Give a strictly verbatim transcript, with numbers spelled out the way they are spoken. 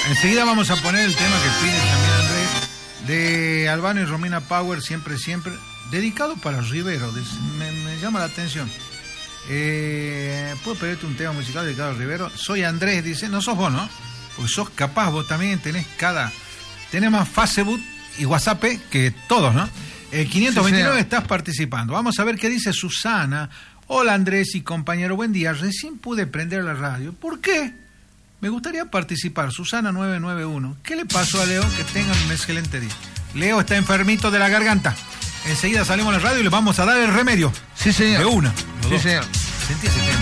Enseguida vamos a poner el tema que pide también Andrés, de Albano y Romina Power, Siempre, Siempre, dedicado para Rivero. Me, me llama la atención. Eh, ¿Puedo pedirte un tema musical dedicado a Rivero? Soy Andrés, dice. No sos vos, ¿no? Porque sos capaz, vos también tenés cada... Tenés más Facebook y WhatsApp que todos, ¿no? El quinientos veintinueve sí, estás participando. Vamos a ver qué dice Susana. Hola Andrés y compañero, buen día. Recién pude prender la radio. ¿Por qué? Me gustaría participar. Susana nueve nueve uno. ¿Qué le pasó a Leo? Que tengan un excelente día. Leo está enfermito de la garganta. Enseguida salimos a la radio y le vamos a dar el remedio. Sí, señor. De una. Sí, señor. Sentí ese tema.